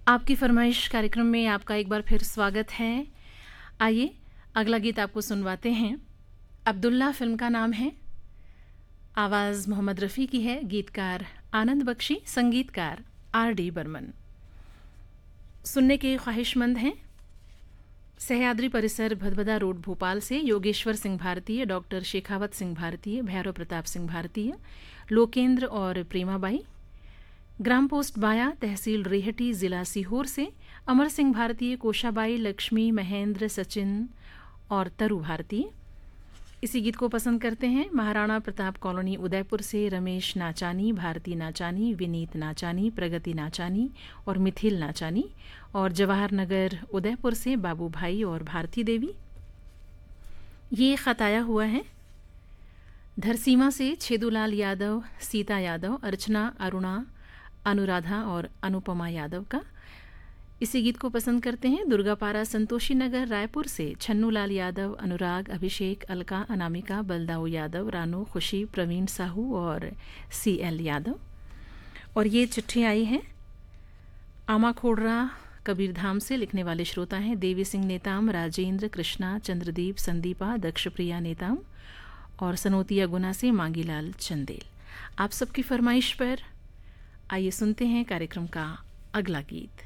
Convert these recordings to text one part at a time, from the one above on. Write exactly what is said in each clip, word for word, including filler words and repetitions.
आपकी फरमाइश कार्यक्रम में आपका एक बार फिर स्वागत है। आइए अगला गीत आपको सुनवाते हैं। अब्दुल्ला फिल्म का नाम है, आवाज़ मोहम्मद रफ़ी की है, गीतकार आनंद बख्शी, संगीतकार आर डी बर्मन। सुनने के ख्वाहिशमंद हैं सह्याद्री परिसर भदभदा रोड भोपाल से योगेश्वर सिंह भारतीय, डॉक्टर शेखावत सिंह भारतीय, भैरव प्रताप सिंह भारतीय, लोकेंद्र और प्रेमाबाई। ग्राम पोस्ट बाया, तहसील रेहटी, जिला सीहोर से अमर सिंह भारतीय, कोशाबाई, लक्ष्मी, महेंद्र, सचिन और तरु भारतीय। इसी गीत को पसंद करते हैं महाराणा प्रताप कॉलोनी उदयपुर से रमेश नाचानी, भारती नाचानी, विनीत नाचानी, प्रगति नाचानी और मिथिल नाचानी, और जवाहर नगर उदयपुर से बाबू भाई और भारती देवी। ये खत आया हुआ है धरसीमा से छेदूलाल यादव, सीता यादव, अर्चना, अरुणा, अनुराधा और अनुपमा यादव का। इसी गीत को पसंद करते हैं दुर्गापारा संतोषी नगर रायपुर से छन्नूलाल यादव, अनुराग, अभिषेक, अलका, अनामिका, बलदाऊ यादव, रानू, खुशी, प्रवीण साहू और सी एल यादव। और ये चिट्ठी आई है आमा खोड़रा कबीरधाम से। लिखने वाले श्रोता हैं देवी सिंह नेताम, राजेंद्र, कृष्णा, चंद्रदीप, संदीपा, दक्षप्रिया नेताम और सनोतिया गुना से मांगीलाल चंदेल। आप सबकी फरमाइश पर आइए सुनते हैं कार्यक्रम का अगला गीत।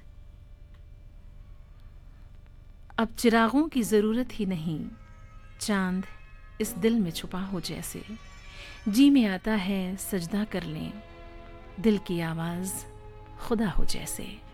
अब चिरागों की ज़रूरत ही नहीं, चांद इस दिल में छुपा हो जैसे, जी में आता है सजदा कर लें, दिल की आवाज़ खुदा हो जैसे।